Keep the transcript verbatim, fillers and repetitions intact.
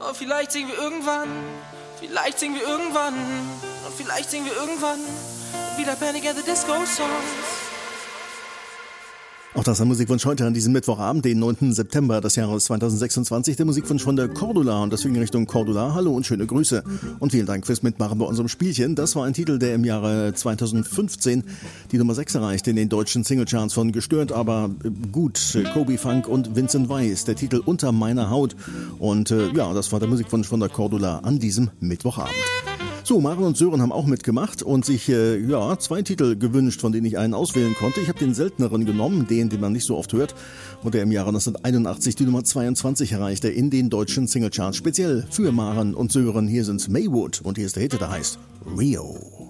Oh, vielleicht singen wir irgendwann, vielleicht singen wir irgendwann, und vielleicht singen wir irgendwann wieder Panic at the Disco Songs. Auch das ein Musikwunsch heute an diesem Mittwochabend, den neunten September des Jahres zweitausendsechsundzwanzig. Der Musikwunsch von der Cordula und deswegen Richtung Cordula. Hallo und schöne Grüße. Und vielen Dank fürs Mitmachen bei unserem Spielchen. Das war ein Titel, der im Jahre zweitausendfünfzehn die Nummer sechs erreichte in den deutschen Singlecharts von Gestört, aber gut, Kobe Funk und Vincent Weiss. Der Titel Unter meiner Haut. Und äh, ja, das war der Musikwunsch von der Cordula an diesem Mittwochabend. So, Maren und Sören haben auch mitgemacht und sich äh, ja zwei Titel gewünscht, von denen ich einen auswählen konnte. Ich habe den selteneren genommen, den, den man nicht so oft hört, und der im Jahre neunzehnhunderteinundachtzig die Nummer zweiundzwanzig erreichte in den deutschen Singlecharts. Speziell für Maren und Sören. Hier sind Maywood und hier ist der Hit, der heißt Rio.